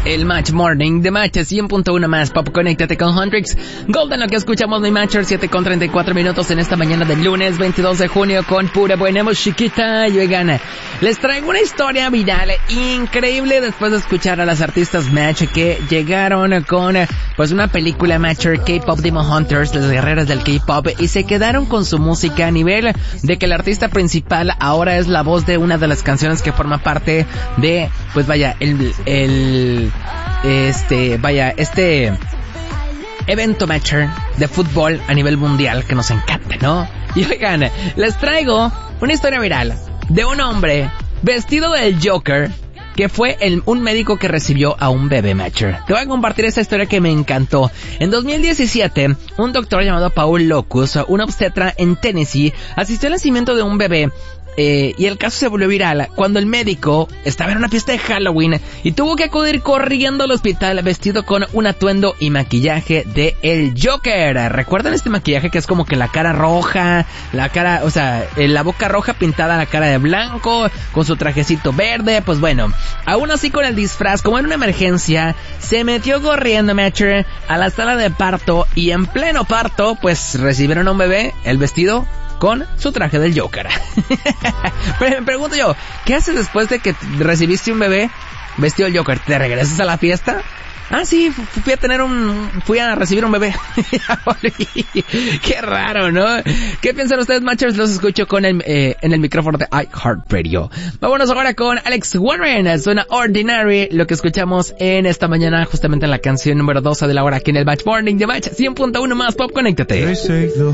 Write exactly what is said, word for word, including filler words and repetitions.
el Match Morning de Match cien punto uno más Pop. Conéctate con Huntrix Golden, lo que escuchamos mi Matcher, siete con treinta y cuatro minutos en esta mañana del lunes veintidós de junio con pura buena musiquita. Y oigan, les traigo una historia viral increíble después de escuchar a las artistas Match que llegaron con pues una película Matcher K-Pop Demon Hunters, las guerreras del K-Pop, y se quedaron con su música a nivel de que el artista principal ahora es la voz de una de las canciones que forma parte de, pues vaya, el, el, este, vaya, este evento Matcher de fútbol a nivel mundial que nos encanta, ¿no? Y oigan, les traigo una historia viral de un hombre vestido del Joker que fue el, un médico que recibió a un bebé Matcher. Te voy a compartir esta historia que me encantó. En dos mil diecisiete, un doctor llamado Paul Locus, un obstetra en Tennessee, asistió al nacimiento de un bebé. Eh, y el caso se volvió viral cuando el médico estaba en una fiesta de Halloween y tuvo que acudir corriendo al hospital vestido con un atuendo y maquillaje de el Joker. ¿Recuerdan este maquillaje que es como que la cara roja, la cara, o sea, la boca roja pintada la cara de blanco, con su trajecito verde? Pues bueno, aún así con el disfraz, como en una emergencia, se metió corriendo Matcher a la sala de parto y en pleno parto, pues recibieron a un bebé, el vestido con su traje del Joker. Pero me pregunto yo, ¿qué haces después de que recibiste un bebé vestido del Joker? ¿Te regresas a la fiesta? Ah, sí, fui a tener un... Fui a recibir un bebé. Qué raro, ¿no? ¿Qué piensan ustedes, Matchers? Los escucho con el, eh, en el micrófono de iHeartRadio. Vámonos ahora con Alex Warren. Suena Ordinary, lo que escuchamos en esta mañana, justamente en la canción número doce de la hora aquí en el Match Morning de Match cien punto uno más Pop. Conéctate. They say the